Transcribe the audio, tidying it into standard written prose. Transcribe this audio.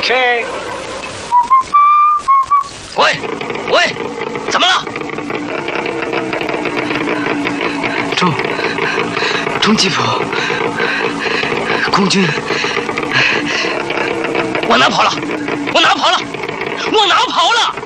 去。 喂，怎么了？ 中吉普，空军， 我哪跑了？